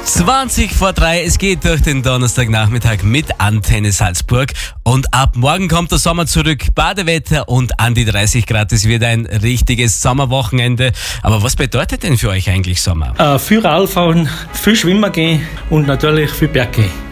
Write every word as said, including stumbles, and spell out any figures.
zwanzig vor drei, es geht durch den Donnerstagnachmittag mit Antenne Salzburg und ab morgen kommt der Sommer zurück, Badewetter und an die dreißig Grad, es wird ein richtiges Sommerwochenende. Aber was bedeutet denn für euch eigentlich Sommer? Äh, viel Radfahren, viel Schwimmen gehen und natürlich viel Berg gehen.